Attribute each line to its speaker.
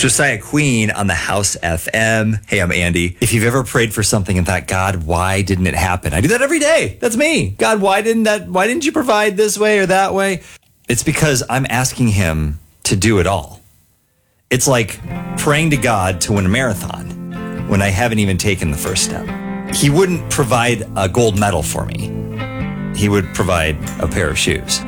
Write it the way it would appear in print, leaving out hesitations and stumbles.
Speaker 1: Josiah Queen on the House FM. Hey, I'm Andy. If you've ever prayed for something and thought, God, why didn't it happen? I do that every day. That's me. God, why didn't you provide this way or that way? It's because I'm asking him to do it all. It's like praying to God to win a marathon when I haven't even taken the first step. He wouldn't provide a gold medal for me. He would provide a pair of shoes.